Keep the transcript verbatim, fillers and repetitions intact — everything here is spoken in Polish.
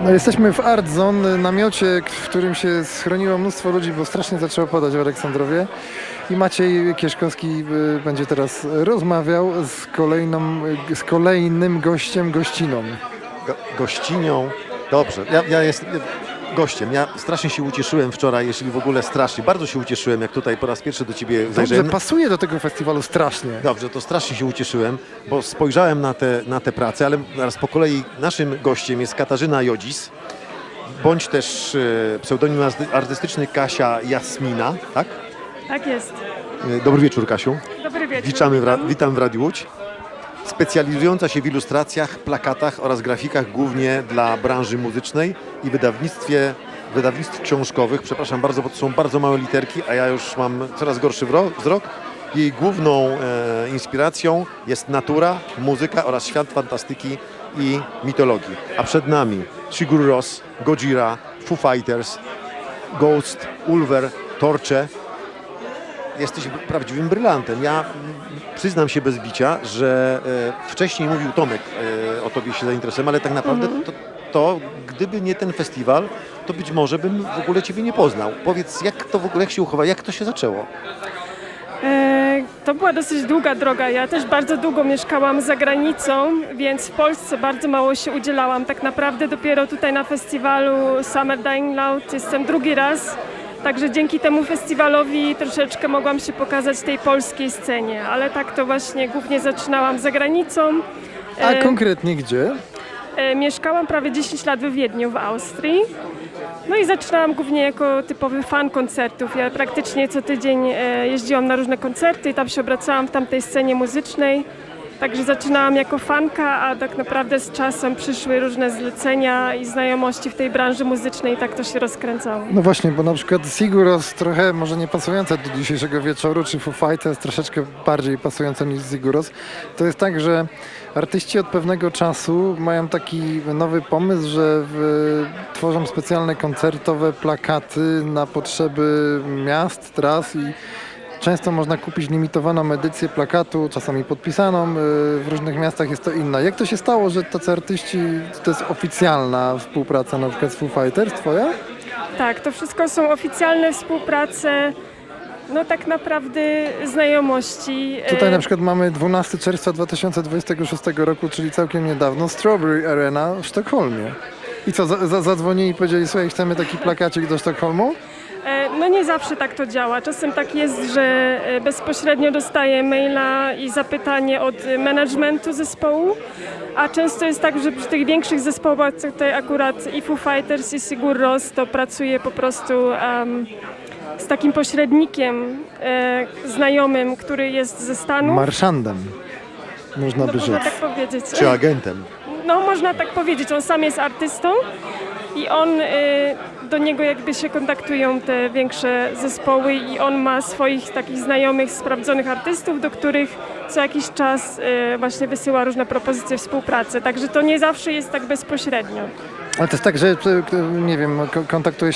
No, jesteśmy w Art Zone, namiocie, w którym się schroniło mnóstwo ludzi, bo strasznie zaczęło padać w Aleksandrowie. I Maciej Kieszkowski y, będzie teraz rozmawiał z, kolejną, z kolejnym gościem, gościną. Go, gościnią. Dobrze, ja, ja jestem gościem. Ja strasznie się ucieszyłem wczoraj, jeśli w ogóle strasznie. Bardzo się ucieszyłem, jak tutaj po raz pierwszy do ciebie Dobrze, zajrzałem. pasuje do tego festiwalu strasznie. Dobrze, to strasznie się ucieszyłem, bo spojrzałem na te, na te prace, ale zaraz po kolei naszym gościem jest Katarzyna Jodzis, bądź też e, pseudonim artystyczny Kasia Jasmina, tak? Tak jest. E, Dobry wieczór, Kasiu. Dobry wieczór. Witamy w ra- witam w Radiu Łódź. Specjalizująca się w ilustracjach, plakatach oraz grafikach głównie dla branży muzycznej i wydawnictwie, wydawnictw książkowych. Przepraszam bardzo, bo to są bardzo małe literki, a ja już mam coraz gorszy wro- wzrok. Jej główną e, inspiracją jest natura, muzyka oraz świat fantastyki i mitologii. A przed nami Sigur Rós, Gojira, Foo Fighters, Ghost, Ulver, Torche. Jesteś prawdziwym brylantem. Ja przyznam się bez bicia, że e, wcześniej mówił Tomek e, o tobie się zainteresowałem, ale tak naprawdę Mhm. to, to gdyby nie ten festiwal, to być może bym w ogóle ciebie nie poznał. Powiedz, jak to w ogóle, jak się uchowa, jak to się zaczęło? E, to była dosyć długa droga. Ja też bardzo długo mieszkałam za granicą, więc w Polsce bardzo mało się udzielałam. Tak naprawdę dopiero tutaj na festiwalu Summer Dying Loud jestem drugi raz. Także dzięki temu festiwalowi troszeczkę mogłam się pokazać tej polskiej scenie. Ale tak to właśnie głównie zaczynałam za granicą. A E, konkretnie gdzie? E, Mieszkałam prawie dziesięć lat w Wiedniu w Austrii. No i zaczynałam głównie jako typowy fan koncertów. Ja praktycznie co tydzień e, jeździłam na różne koncerty i tam się obracałam w tamtej scenie muzycznej. Także zaczynałam jako fanka, a tak naprawdę z czasem przyszły różne zlecenia i znajomości w tej branży muzycznej i tak to się rozkręcało. No właśnie, bo na przykład Sigur Rós trochę może nie pasujące do dzisiejszego wieczoru, czy Foo Fighters troszeczkę bardziej pasujące niż Sigur Rós. To jest tak, że artyści od pewnego czasu mają taki nowy pomysł, że w, tworzą specjalne koncertowe plakaty na potrzeby miast, tras i często można kupić limitowaną edycję plakatu, czasami podpisaną. W różnych miastach jest to inna. Jak to się stało, że tacy artyści, to jest oficjalna współpraca na przykład z Foo Fighters twoja? Tak, to wszystko są oficjalne współprace, no tak naprawdę znajomości. Tutaj E, na przykład mamy dwunastego czerwca dwa tysiące dwudziestego szóstego roku, czyli całkiem niedawno, Strawberry Arena w Sztokholmie. I co, za, za, zadzwonili i powiedzieli, słuchaj, chcemy taki plakacik do Sztokholmu? E, No nie zawsze tak to działa. Czasem tak jest, że e, bezpośrednio dostaję maila i zapytanie od managementu zespołu, a często jest tak, że przy tych większych zespołach, tutaj akurat i Foo Fighters i Sigur Rós, to pracuję po prostu um, z takim pośrednikiem e, znajomym, który jest ze Stanów. Marszandem, można No, by można rzec. tak powiedzieć. Czy agentem? No można tak powiedzieć, on sam jest artystą i on, y, do niego jakby się kontaktują te większe zespoły i on ma swoich takich znajomych, sprawdzonych artystów, do których co jakiś czas y, właśnie wysyła różne propozycje współpracy, także to nie zawsze jest tak bezpośrednio. Ale to jest tak, że nie wiem, kontaktuje się